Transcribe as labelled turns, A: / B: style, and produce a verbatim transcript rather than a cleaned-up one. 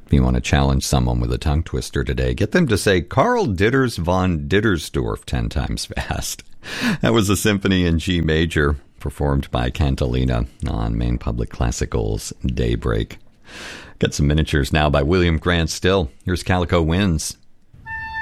A: If you want to challenge someone with a tongue twister today, get them to say Karl Ditters von Dittersdorf ten times fast. That was a symphony in G major, performed by Cantilena on Maine Public Classical's Daybreak. Got some miniatures now by William Grant Still. Here's Calico Winds.